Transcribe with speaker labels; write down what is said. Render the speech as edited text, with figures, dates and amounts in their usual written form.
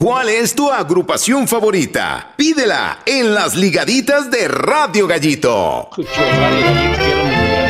Speaker 1: ¿Cuál es tu agrupación favorita? Pídela en las ligaditas de Radio Gallito.
Speaker 2: Radio Gallito, quiero mundial.